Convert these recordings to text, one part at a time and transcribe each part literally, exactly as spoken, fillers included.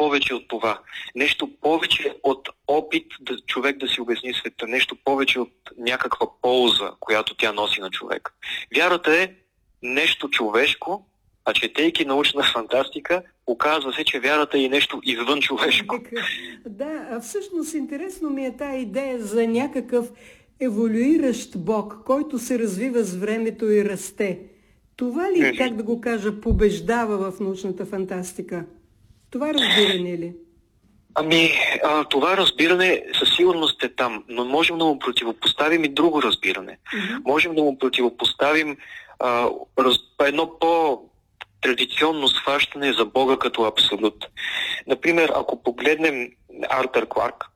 повече от това. Нещо повече от опит да човек да си обясни света. Нещо повече от някаква полза, която тя носи на човек. Вярата е нещо човешко, а четейки научна фантастика, оказва се, че вярата е нещо извън човешко. Да, а всъщност интересно ми е тая идея за някакъв еволюиращ Бог, който се развива с времето и расте. Това ли, mm-hmm. как да го кажа, побеждава в научната фантастика? Това разбиране ли? Ами, а, това разбиране със сигурност е там, но можем да му противопоставим и друго разбиране. Mm-hmm. Можем да му противопоставим а, раз, едно по-традиционно схващане за Бога като абсолют. Например, ако погледнем Артър Кларк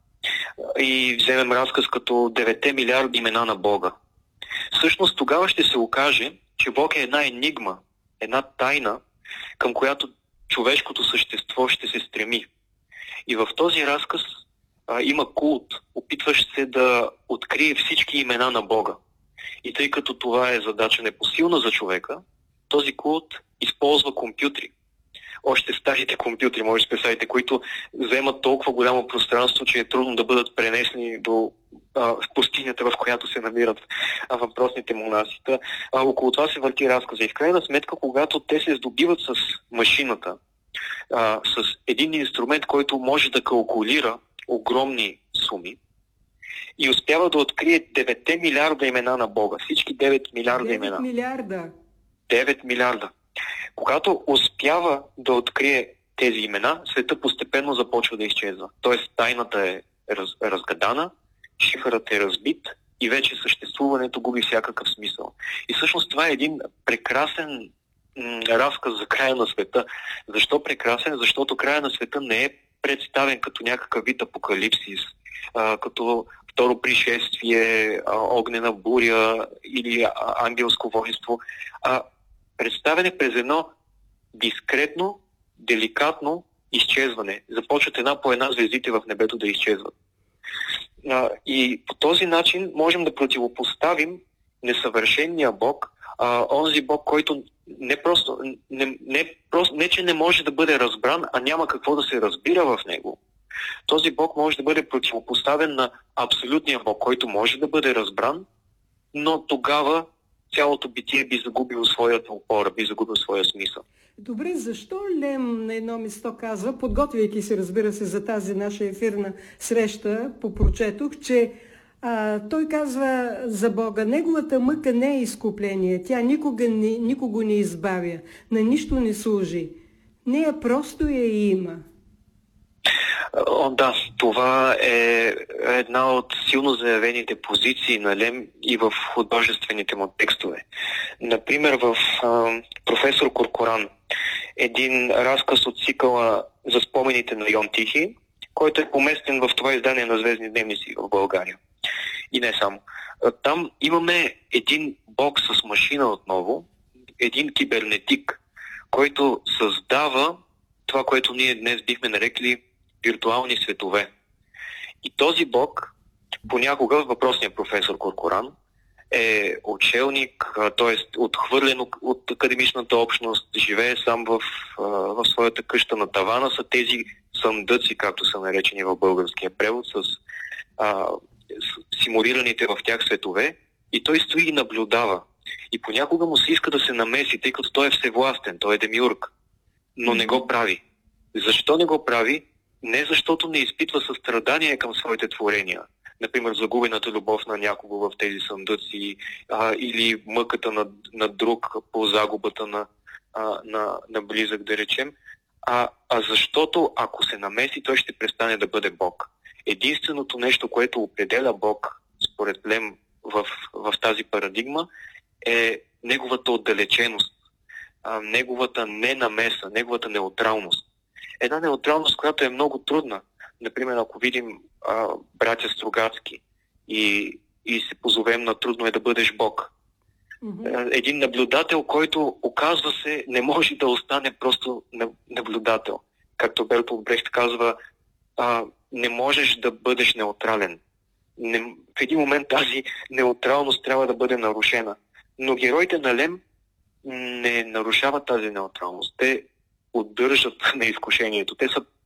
и вземем разказ като девете милиарда имена на Бога, всъщност тогава ще се окаже, че Бог е една енигма, една тайна, към която човешкото същество ще се стреми. И в този разказ а, има култ, опитващ се да открие всички имена на Бога. И тъй като това е задача непосилна за човека, този култ използва компютри. Още старите компютри, може да се представите, които вземат толкова голямо пространство, че е трудно да бъдат пренесени до а, пустинята, в която се намират а, въпросните монаси. А, около това се върти разказа. И в крайна сметка, когато те се здобиват с машината, а, с един инструмент, който може да калкулира огромни суми и успява да открие девет милиарда имена на Бога. Всички девет милиарда имена. девет милиарда. девет милиарда. Когато успява да открие тези имена, света постепенно започва да изчезва. Тоест тайната е раз, разгадана, шифърът е разбит и вече съществуването губи всякакъв смисъл. И всъщност това е един прекрасен м- разказ за края на света. Защо прекрасен? Защото края на света не е представен като някакъв вид апокалипсис, а, като второ пришествие, а, огнена буря или а, ангелско воинство, а представен е през едно дискретно, деликатно изчезване. Започват една по една звездите в небето да изчезват. А, и по този начин можем да противопоставим несъвършения Бог, а, онзи Бог, който не просто, не, не, просто, не че не може да бъде разбран, а няма какво да се разбира в него. Този Бог може да бъде противопоставен на абсолютния Бог, който може да бъде разбран, но тогава цялото битие би загубило своята опора, би загубило своя смисъл. Добре, защо Лем на едно место казва, подготвяйки се, разбира се, за тази наша ефирна среща, попрочетох, че а, той казва за Бога, неговата мъка не е изкупление, тя никога не, никого не избавя, на нищо не служи. Нея просто я има. О, да, това е една от силно заявените позиции на Лем и в художествените му текстове. Например, в а, Професор Коркоран, един разказ от цикъла за спомените на Йон Тихи, който е поместен в това издание на Звездни дневници в България. И не само. Там имаме един бог с машина отново, един кибернетик, който създава това, което ние днес бихме нарекли виртуални светове. И този бог, понякога въпросният професор Коркоран, е отшелник, т.е. отхвърлен от академичната общност, живее сам в, в своята къща на тавана, са тези съндъци, както са наречени в българския превод, с, а, с симулираните в тях светове, и той стои и наблюдава. И понякога му се иска да се намеси, тъй като той е всевластен, той е демиург, но не го прави. Защо не го прави? Не защото не изпитва състрадание към своите творения. Например, загубената любов на някого в тези съндъци, а, или мъката на, на друг по загубата на, а, на, на близък, да речем, а, а защото ако се намеси, той ще престане да бъде Бог. Единственото нещо, което определя Бог, според Лем, в, в тази парадигма, е неговата отдалеченост, а, неговата ненамеса, неговата неутралност. Една неутралност, която е много трудна. Например, ако видим а, братя Стругацки и, и се позовем на трудно е да бъдеш Бог. Mm-hmm. Един наблюдател, който, оказва се, не може да остане просто наблюдател. Както Бертолд Брехт казва, а, не можеш да бъдеш неутрален. Не, в един момент тази неутралност трябва да бъде нарушена. Но героите на Лем не нарушават тази неутралност. Те удържат на изкушението. Те са